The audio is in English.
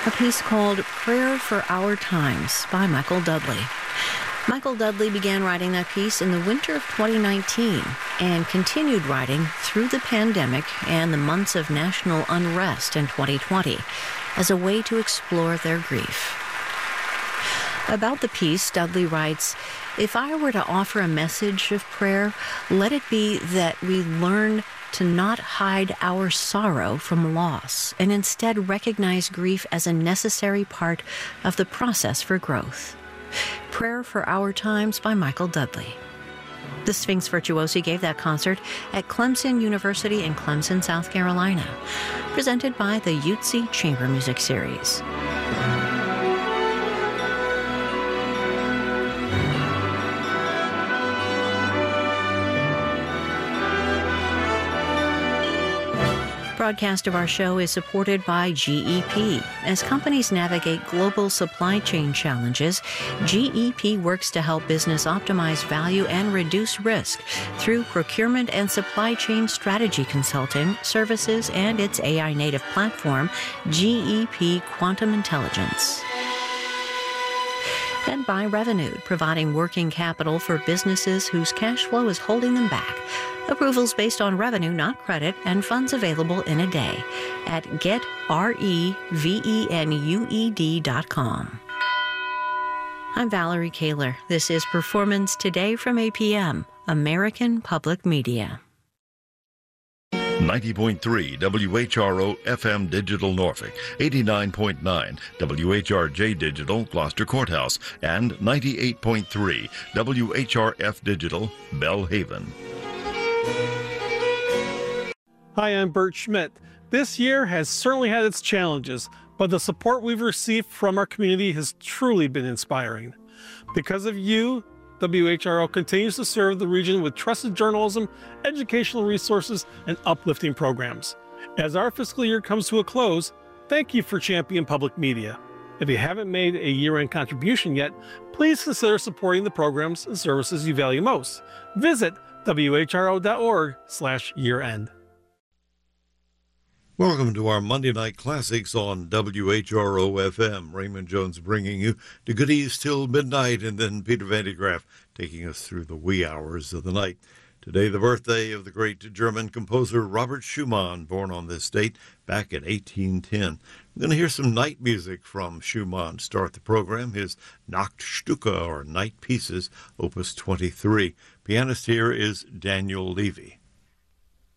a piece called Prayer for Our Times by Michael Dudley. Michael Dudley began writing that piece in the winter of 2019 and continued writing through the pandemic and the months of national unrest in 2020 as a way to explore their grief. About the piece, Dudley writes, "If I were to offer a message of prayer, let it be that we learn to not hide our sorrow from loss and instead recognize grief as a necessary part of the process for growth." Prayer for Our Times by Michael Dudley. The Sphinx Virtuosi gave that concert at Clemson University in Clemson, South Carolina, presented by the Utsi Chamber Music Series. Broadcast of our show is supported by GEP. As companies navigate global supply chain challenges, GEP works to help business optimize value and reduce risk through procurement and supply chain strategy consulting, services, and its AI-native platform, GEP Quantum Intelligence. And by Revolut, providing working capital for businesses whose cash flow is holding them back. Approvals based on revenue, not credit, and funds available in a day at getrevenued.com. I'm Valerie Kaler. This is Performance Today from APM, American Public Media. 90.3 WHRO FM Digital Norfolk, 89.9 WHRJ Digital Gloucester Courthouse, and 98.3 WHRF Digital Bellhaven. Hi, I'm Bert Schmidt. This year has certainly had its challenges, but the support we've received from our community has truly been inspiring. Because of you, WHRO continues to serve the region with trusted journalism, educational resources, and uplifting programs. As our fiscal year comes to a close, thank you for championing public media. If you haven't made a year-end contribution yet, please consider supporting the programs and services you value most. Visit whro.org/year-end. Welcome to our Monday Night Classics on WHRO-FM. Raymond Jones bringing you to goodies till midnight, and then Peter Vandegraff taking us through the wee hours of the night. Today, the birthday of the great German composer Robert Schumann, born on this date back in 1810. We're going to hear some night music from Schumann. Start the program, his Nachtstücke, or Night Pieces, Opus 23. Pianist here is Daniel Levy.